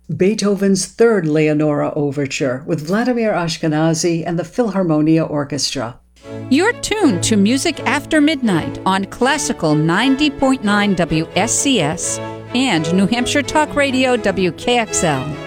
Beethoven's Third Leonora Overture with Vladimir Ashkenazy and the Philharmonia Orchestra. You're tuned to Music After Midnight on Classical 90.9 WSCS and New Hampshire Talk Radio WKXL.